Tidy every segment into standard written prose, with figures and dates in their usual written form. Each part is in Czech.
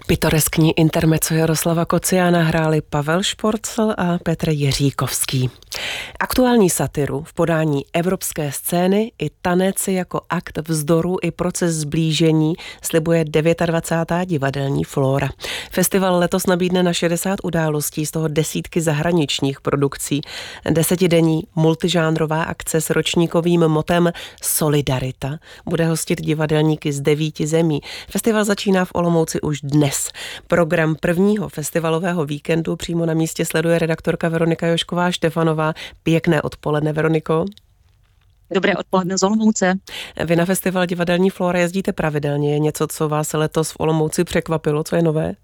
Pitoreskní intermezzo Jaroslava Kociána hráli Pavel Šporcl a Petr Jiříkovský. Aktuální satiru v podání evropské scény i tanec jako akt vzdoru i proces zblížení slibuje 29. divadelní Flóra. Festival letos nabídne na 60 událostí, z toho desítky zahraničních produkcí. 10denní multižánrová akce s ročníkovým motem Solidarita bude hostit divadelníky z 9 zemí. Festival začíná v Olomouci už dnes. Program prvního festivalového víkendu přímo na místě sleduje redaktorka Veronika Jošková-Štefanová. Pěkné odpoledne, Veroniko. Dobré odpoledne z Olomouce. Vy na festival divadelní Flóra jezdíte pravidelně. Je něco, co vás letos v Olomouci překvapilo? Co je nové?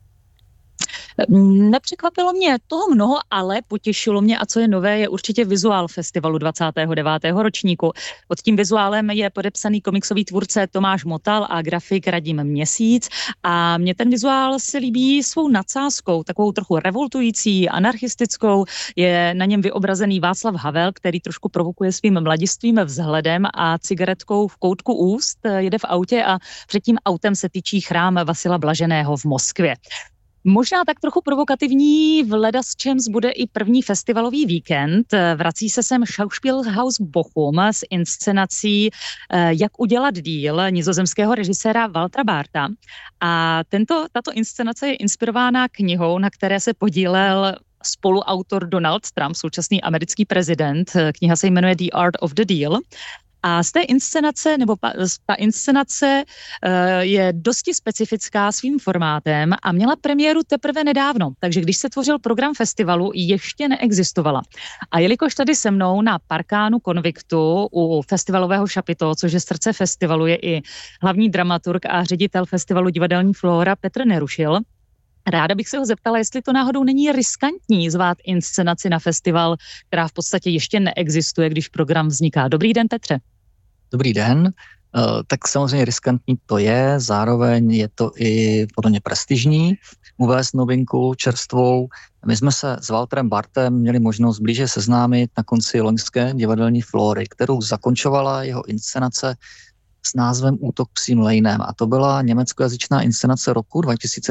Nepřekvapilo mě toho mnoho, ale potěšilo mě, a co je nové, je určitě vizuál festivalu 29. ročníku. Pod tím vizuálem je podepsaný komiksový tvůrce Tomáš Motal a grafik Radim Měsíc a mně ten vizuál se líbí svou nadsázkou, takovou trochu revoltující, anarchistickou. Je na něm vyobrazený Václav Havel, který trošku provokuje svým mladistvým vzhledem a cigaretkou v koutku úst jede v autě a před tím autem se tyčí chrám Vasila Blaženého v Moskvě. Možná tak trochu provokativní v ledasčems bude i první festivalový víkend. Vrací se sem Schauspielhaus Bochum s inscenací Jak udělat díl nizozemského režiséra Waltera Bartha. A tato inscenace je inspirována knihou, na které se podílel spoluautor Donald Trump, současný americký prezident. Kniha se jmenuje The Art of the Deal. A z té inscenace, ta inscenace je dosti specifická svým formátem a měla premiéru teprve nedávno. Takže když se tvořil program festivalu, ještě neexistovala. A jelikož tady se mnou na Parkánu Konviktu u festivalového šapito, což je srdce festivalu, je i hlavní dramaturg a ředitel festivalu divadelní Flóra Petr Nerušil, ráda bych se ho zeptala, jestli to náhodou není riskantní zvát inscenaci na festival, která v podstatě ještě neexistuje, když program vzniká. Dobrý den, Petře. Dobrý den. Tak samozřejmě riskantní to je, zároveň je to i podle mě prestižní uvést novinku čerstvou. My jsme se s Walterem Barthem měli možnost blíže seznámit na konci loňské divadelní Flóry, kterou zakončovala jeho inscenace s názvem Útok psím lejnem. A to byla německojazyčná inscenace roku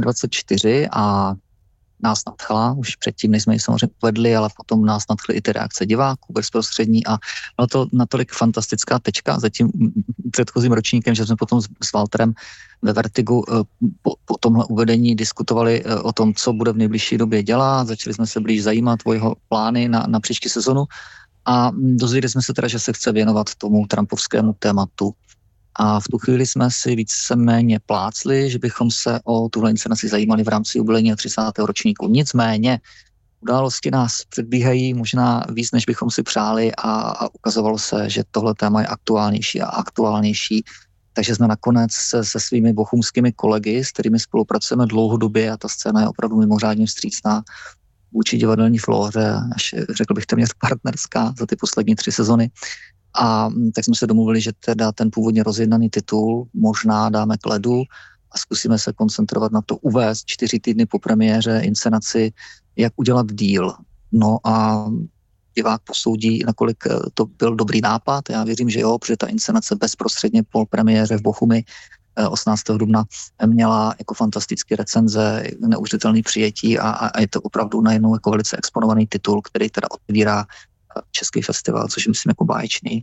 2024 a nás nadchla, už předtím, než jsme ji samozřejmě uvedli, ale potom nás nadchly i ty reakce diváků bezprostřední a byla to natolik fantastická tečka za tím předchozím ročníkem, že jsme potom s Walterem ve Vertigu po tomhle uvedení diskutovali o tom, co bude v nejbližší době dělat, začali jsme se blíž zajímat o jeho plány na příští sezonu a dozvěděli jsme se teda, že se chce věnovat tomu trumpovskému tématu. A v tu chvíli jsme si víceméně plácli, že bychom se o tuhle inscenaci zajímali v rámci jubilejního 30. ročníku. Nicméně události nás předbíhají možná víc, než bychom si přáli a ukazovalo se, že tohle téma je aktuálnější a aktuálnější. Takže jsme nakonec se svými bochumskými kolegy, s kterými spolupracujeme dlouhodobě a ta scéna je opravdu mimořádně vstřícná vůči divadelní Flóře, až řekl bych téměř partnerská za ty poslední 3 sezony. A tak jsme se domluvili, že teda ten původně rozjednaný titul možná dáme k ledu a zkusíme se koncentrovat na to uvést 4 týdny po premiéře inscenaci Jak udělat díl. No a divák posoudí, nakolik to byl dobrý nápad. Já věřím, že jo, protože ta inscenace bezprostředně po premiéře v Bochumi 18. dubna měla jako fantastické recenze, neuvěřitelné přijetí a je to opravdu najednou jako velice exponovaný titul, který teda otevírá český festival, což myslím jako báječný.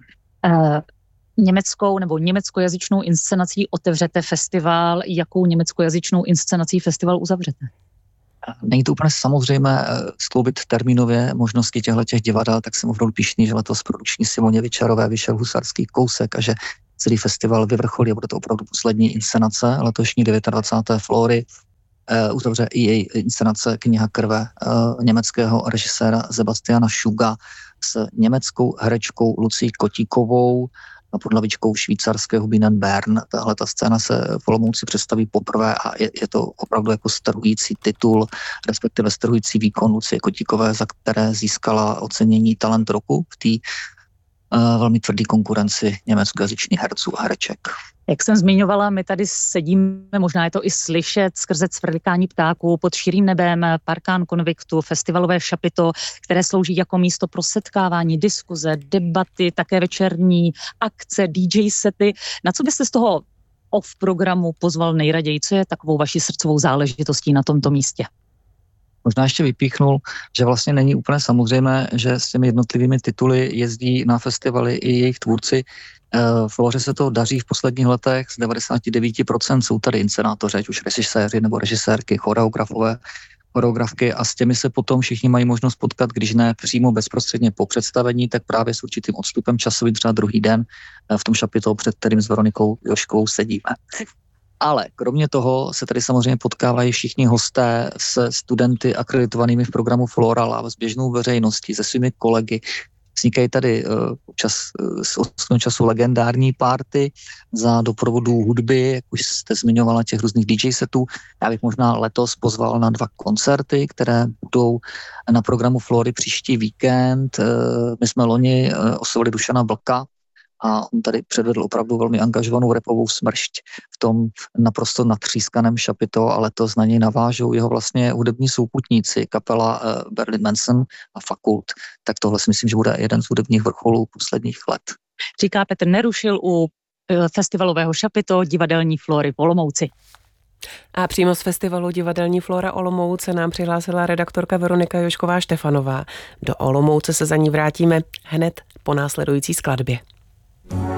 Německou nebo německojazyčnou inscenací otevřete festival, jakou německojazyčnou inscenací festival uzavřete? Není to úplně samozřejmé skloubit termínově možnosti těchto divadel, tak jsem opravdu pyšný, že letos produkční Simoně Vyčarové vyšel Husarský kousek a že celý festival vyvrcholí a bude to opravdu poslední inscenace letošní 29. Flóry. Uzavře i její inscenace Kniha krve německého režiséra Sebastiana Schuga s německou herečkou Lucí Kotíkovou pod hlavičkou švýcarského Bienen Bern. Tahle ta scéna se v Olomouci představí poprvé a je to opravdu jako strhující titul, respektive strhující výkon Lucie Kotíkové, za které získala ocenění Talent roku v té velmi tvrdý konkurenci německojazyčných herců a hereček. Jak jsem zmiňovala, my tady sedíme, možná je to i slyšet skrze cvrlikání ptáků pod širým nebem, Parkán Konviktu, festivalové šapito, které slouží jako místo pro setkávání, diskuze, debaty, také večerní akce, DJ sety. Na co byste z toho off programu pozval nejraději? Co je takovou vaší srdcovou záležitostí na tomto místě? Možná ještě vypíchnul, že vlastně není úplně samozřejmé, že s těmi jednotlivými tituly jezdí na festivaly i jejich tvůrci. Floře se to daří v posledních letech, z 99% jsou tady inscenátoři, ať už režiséři nebo režisérky, choreografky a s těmi se potom všichni mají možnost potkat, když ne přímo bezprostředně po představení, tak právě s určitým odstupem časovým, třeba druhý den v tom šapitolu, před kterým s Veronikou Joškovou sedíme. Ale kromě toho se tady samozřejmě potkávají všichni hosté se studenty akreditovanými v programu Flora Lab, s běžnou veřejností, se svými kolegy. Vznikají tady z času legendární party za doprovodu hudby, jak už jste zmiňovala, těch různých DJ setů. Já bych možná letos pozval na 2 koncerty, které budou na programu Flory příští víkend. My jsme loni oslovili Dušana Vlka, a on tady předvedl opravdu velmi angažovanou rapovou smršť v tom naprosto natřískaném šapito, a letos na něj navážou jeho vlastně hudební souputníci, kapela Berlin Manson a Fakult. Tak tohle si myslím, že bude jeden z hudebních vrcholů posledních let. Říká Petr Nerušil u festivalového šapito divadelní Flory v Olomouci. A přímo z festivalu divadelní Flora Olomouc se nám přihlásila redaktorka Veronika Jošková Štefanová. Do Olomouce se za ní vrátíme hned po následující skladbě.